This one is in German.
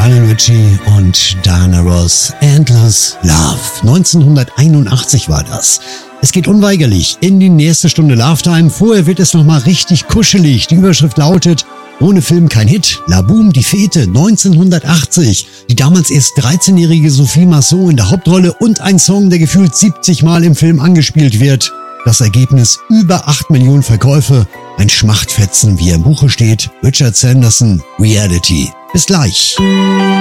Lionel Richie und Diana Ross, Endless Love. 1981 war das. Es geht unweigerlich in die nächste Stunde Love Time. Vorher wird es nochmal richtig kuschelig. Die Überschrift lautet: Ohne Film kein Hit. La Boom, die Fete, 1980. Die damals erst 13-jährige Sophie Marceau in der Hauptrolle und ein Song, der gefühlt 70 Mal im Film angespielt wird. Das Ergebnis: über 8 Millionen Verkäufe. Ein Schmachtfetzen, wie er im Buche steht. Richard Sanderson, Reality. Bis gleich.